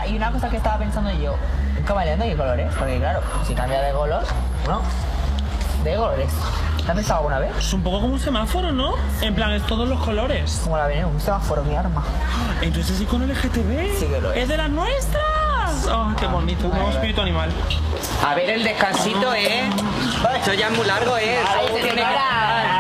Mira, y una cosa que estaba pensando yo, un camaleón de qué colores, porque claro, si cambia de color, ¿no? De colores. ¿Te has pensado alguna vez? Es un poco como un semáforo, ¿no? En plan, es todos los colores. Como la veneno, un semáforo, mi arma. Entonces es icono LGTB. Sí que lo es. ¡Es de las nuestras! ¡Oh, qué bonito! Un nuevo espíritu animal. A ver el descansito, ¿eh? Esto ya es muy largo, ¿eh? Ay, señora.